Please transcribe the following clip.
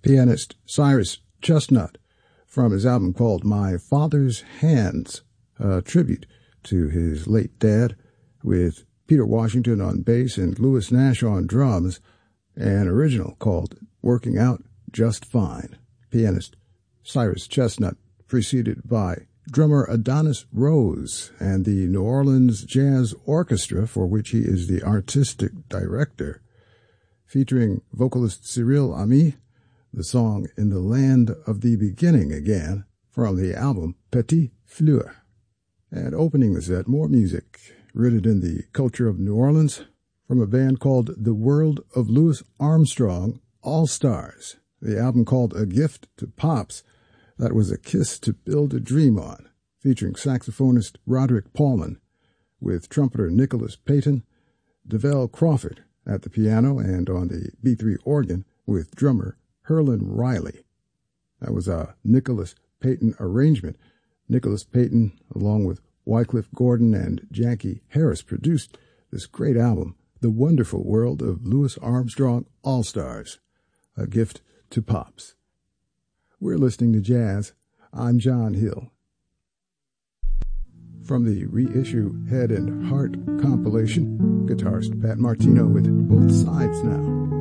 pianist Cyrus Chestnut from his album called My Father's Hands, a tribute to his late dad, with Peter Washington on bass and Louis Nash on drums, an original called Working Out Just Fine. Pianist Cyrus Chestnut, preceded by drummer Adonis Rose and the New Orleans Jazz Orchestra, for which he is the artistic director, featuring vocalist Cyril Ami, the song In the Land of the Beginning Again, from the album Petit Fleur. And opening the set, more music rooted in the culture of New Orleans from a band called The World of Louis Armstrong All-Stars. The album called A Gift to Pops, that was a kiss to build a dream on, featuring saxophonist Roderick Paulman, with trumpeter Nicholas Payton, DeVell Crawford at the piano and on the B3 organ, with drummer Herlin Riley. That was a Nicholas Payton arrangement. Nicholas Payton, along with Wycliffe Gordon and Jackie Harris, produced this great album, The Wonderful World of Louis Armstrong All-Stars, A Gift to Pops. We're listening to jazz. I'm John Hill. From the reissue Head and Heart compilation, guitarist Pat Martino with Both Sides Now.